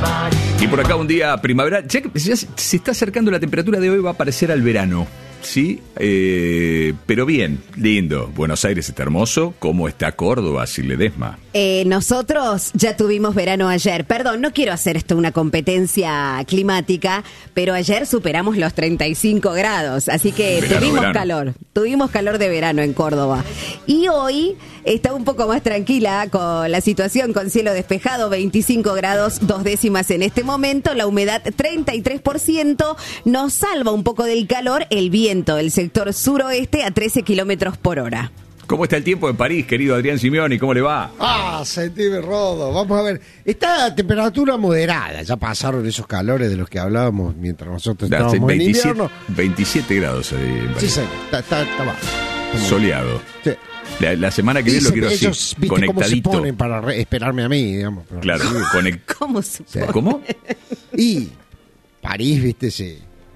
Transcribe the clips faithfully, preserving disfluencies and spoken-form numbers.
Y por acá un día primaveral. Ya, ya se está acercando la temperatura de hoy, va a parecer al verano. Sí, eh, pero bien, lindo. Buenos Aires está hermoso. ¿Cómo está Córdoba, Ledesma? Eh, nosotros ya tuvimos verano ayer. Perdón, no quiero hacer esto una competencia climática, pero ayer superamos los treinta y cinco grados, así que Verano, tuvimos verano. calor. Tuvimos calor de verano en Córdoba. Y hoy está un poco más tranquila con la situación, con cielo despejado, veinticinco grados, dos décimas en este momento, la humedad treinta y tres por ciento, nos salva un poco del calor el viento del sector suroeste a trece kilómetros por hora. ¿Cómo está el tiempo en París, querido Adrián Simeoni? ¿Cómo le va? Ah, sentime rodo. Vamos a ver. Está a temperatura moderada. Ya pasaron esos calores de los que hablábamos mientras nosotros Hace estábamos en veintisiete, invierno. veintisiete grados ahí en París. Sí, señor. Está, está, está bajo. Soleado. Sí. La, la semana que Y viene lo se- quiero así, ellos, ¿viste cómo se conectadito. ponen para re- esperarme a mí, digamos? Pero- Claro, conect... ¿Cómo supone? ¿Cómo? Y París, viste, sí.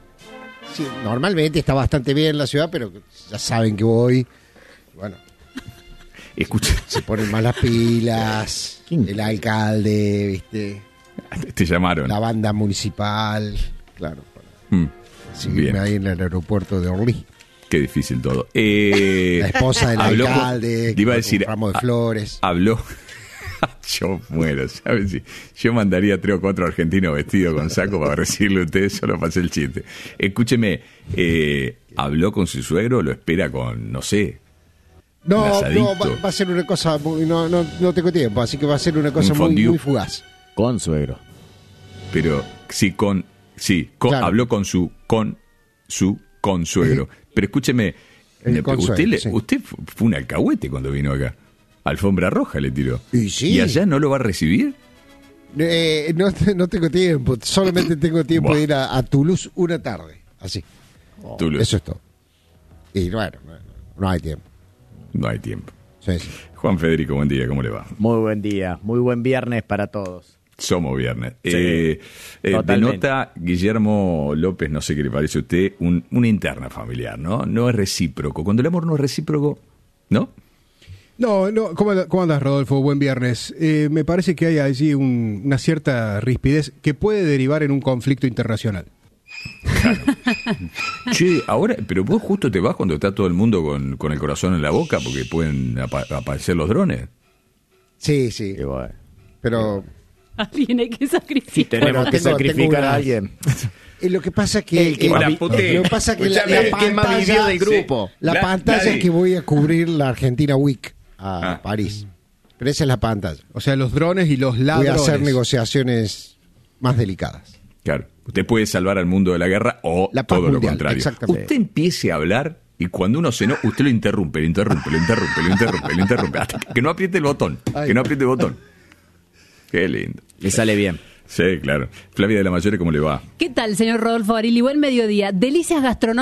Sí, normalmente está bastante bien la ciudad, pero ya saben que voy. Bueno, Escucha, se ponen más las pilas. El alcalde, viste. te llamaron. La banda municipal. Claro, para Mm, seguirme bien. ahí en el aeropuerto de Orly. Qué difícil todo. Eh, La esposa del habló con- alcalde. le iba a con decir, un ramo de ah, flores. Habló. Yo muero, ¿sabes? Si yo mandaría tres o cuatro argentinos vestidos con saco para recibirle a ustedes, solo pasé el chiste. Escúcheme, eh, ¿habló con su suegro? ¿Lo espera con, no sé, un No, asadito? no, va, va a ser una cosa muy, no, no, no tengo tiempo, así que va a ser una cosa Un muy, fondue. muy fugaz. Con suegro. Pero sí, con, sí, con- Claro. habló con su, con su consuegro. Pero escúcheme, El me- consuegro, usted, le- sí. usted fu- fue un alcahuete cuando vino acá. Alfombra roja le tiró. Y sí. ¿Y allá no lo va a recibir? Eh, no, no tengo tiempo, solamente tengo tiempo Buah. de ir a, a Toulouse una tarde, así. Tú lo- Eso es todo. Y bueno, no, no hay tiempo. No hay tiempo. Sí, sí. Juan Federico, buen día, ¿cómo le va? Muy buen día, muy buen viernes para todos. Somos viernes. Sí, eh, eh, totalmente. denota Guillermo López, no sé qué le parece a usted, un, una interna familiar, ¿no? No es recíproco. Cuando el amor no es recíproco, ¿no? No, no, ¿cómo, and- cómo andas, Rodolfo? Buen viernes. Eh, me parece que hay allí un- una cierta rispidez que puede derivar en un conflicto internacional. Che, ahora, pero vos justo te vas cuando está todo el mundo con, con el corazón en la boca porque pueden apa- aparecer los drones. Sí, sí. Y bueno, Pero Alguien hay que si sacrificar. tenemos Bueno, que tengo- sacrificar tengo a una- alguien. eh, lo que pasa que, El que eh, más la vi- puté. lo que pasa que la, Escuchame, la el que más pantalla, vivió del grupo. la La- pantalla nadie. es que voy a cubrir la Argentina Week a Ah. París. Pero esa es la pantalla. O sea, los drones y los Voy a ladrones. hacer negociaciones más delicadas. Claro, usted puede salvar al mundo de la guerra o La paz todo lo mundial, contrario. exactamente. Usted empiece a hablar y cuando uno se no, usted lo interrumpe, lo interrumpe, lo interrumpe, lo interrumpe, lo interrumpe, hasta que no apriete el botón, Ay. que no apriete el botón. Qué lindo. Le sale bien. Sí, claro. Flavia de la Mayore, ¿cómo le va? ¿Qué tal, señor Rodolfo Barili? Buen mediodía. Delicias gastronómicas.